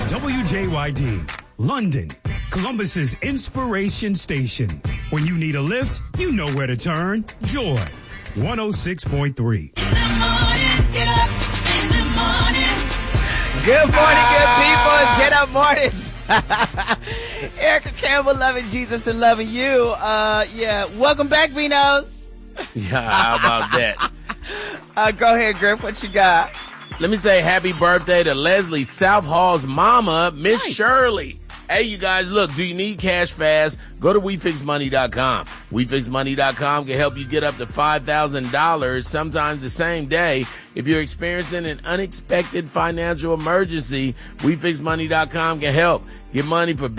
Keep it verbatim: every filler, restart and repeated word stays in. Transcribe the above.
W J Y D, London, Columbus's inspiration station. When you need a lift, you know where to turn. Joy, one oh six point three. In the morning, get up. In the morning. Good morning, good people. It's Get Up Mornings. Erica Campbell, loving Jesus and loving you. Uh, yeah, welcome back, Vinos. Yeah, how about that? Uh, go ahead, Griff. What you got? Let me say happy birthday to Leslie Southall's mama, Miss Nice. Shirley. Hey, you guys, look, do you need cash fast? Go to we fix money dot com. we fix money dot com can help you get up to five thousand dollars, sometimes the same day. If you're experiencing an unexpected financial emergency, we fix money dot com can help. Get money for